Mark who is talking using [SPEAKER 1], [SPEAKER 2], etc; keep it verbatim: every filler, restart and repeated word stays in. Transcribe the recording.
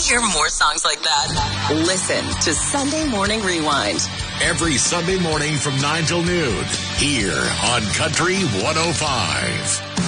[SPEAKER 1] hear more songs like that? Listen to Sunday Morning Rewind.
[SPEAKER 2] Every Sunday morning from nine till noon here on Country one oh five.